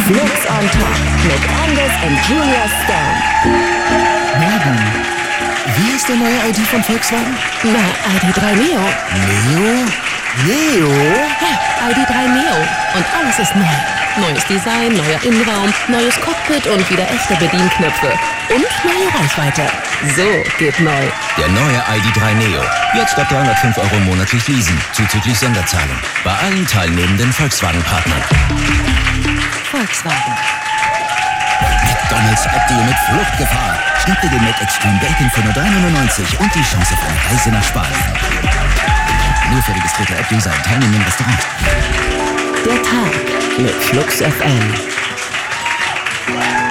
Flux on Top mit Angus und Julia Stone. Morgen. Wie ist der neue ID von Volkswagen? Na, ID.3 Neo. Neo? Ja, ID.3 Neo. Und alles ist neu. Neues Design, neuer Innenraum, neues Cockpit und wieder echte Bedienknöpfe. Und neue Reichweite. So geht neu. Der neue ID.3 Neo. Jetzt ab 305 € monatlich leasen, zuzüglich Sonderzahlung. Bei allen teilnehmenden Volkswagen-Partnern. Volkswagen. McDonald's App-Deal mit Fluchtgefahr. Schnapp dir den Mac Extreme Bacon für nur 3,99 € und die Chance auf eine Reise nach Spanien. Nur für registrierte App-User in teilnehmenden Restaurants. Der Tag mit Flux FM.